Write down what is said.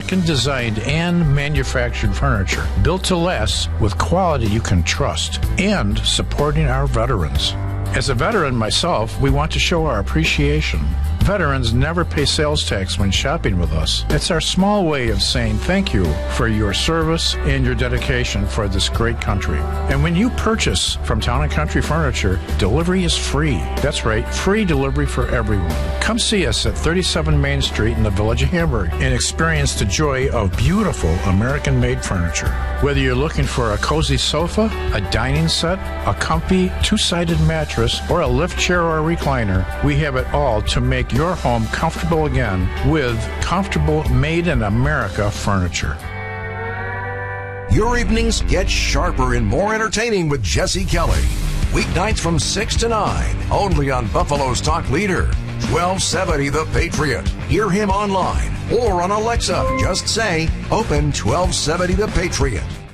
American-designed and manufactured furniture, built to last with quality you can trust, and supporting our veterans. As a veteran myself, we want to show our appreciation. Veterans never pay sales tax when shopping with us. It's our small way of saying thank you for your service and your dedication for this great country. And when you purchase from Town & Country Furniture, delivery is free. That's right, free delivery for everyone. Come see us at 37 Main Street in the Village of Hamburg and experience the joy of beautiful American-made furniture. Whether you're looking for a cozy sofa, a dining set, a comfy two-sided mattress, or a lift chair or a recliner, we have it all to make your home comfortable again with comfortable made in America furniture. Your evenings get sharper and more entertaining with Jesse Kelly. Weeknights from 6 to 9, only on Buffalo's Talk Leader, 1270 The Patriot. Hear him online or on Alexa. Just say, open 1270 The Patriot.